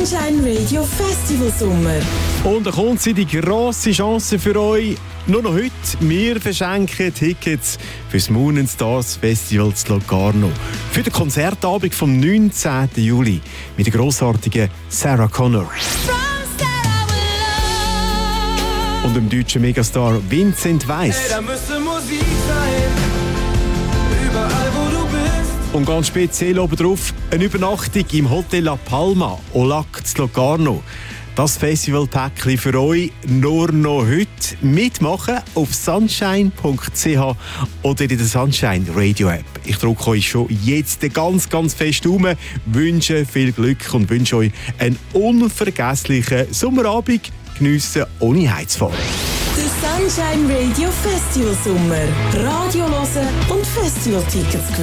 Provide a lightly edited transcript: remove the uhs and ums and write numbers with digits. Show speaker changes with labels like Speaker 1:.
Speaker 1: Sunshine Radio Festival Sommer.
Speaker 2: Und da kommt sie, die grosse Chance für euch. Nur noch heute, wir verschenken Tickets für das Moon & Stars Festival zu Locarno. Für den Konzertabend vom 19. Juli mit der grossartigen Sarah Connor. Und dem deutschen Megastar Vincent Weiss.
Speaker 3: Hey, da müsste Musik sein, überall wo du bist.
Speaker 2: Und ganz speziell obendrauf eine Übernachtung im Hotel La Palma, Olac zu Locarno. Das Festivalpäckchen für euch nur noch heute. Mitmachen auf sunshine.ch oder in der Sunshine Radio App. Ich drücke euch schon jetzt ganz, ganz fest um, wünsche viel Glück und wünsche euch einen unvergesslichen Sommerabend. Geniessen ohne Heizfall.
Speaker 1: Der Sunshine Radio Festival Sommer. Radio hören und Festivaltickets gewinnen.